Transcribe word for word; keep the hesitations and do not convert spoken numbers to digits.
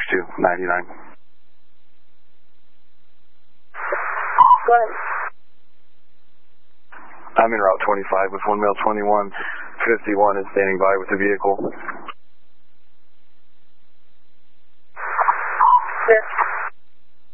two ninety-nine. Go ahead. I'm in Route twenty-five with one male twenty-one fifty-one is standing by with the vehicle. Yes.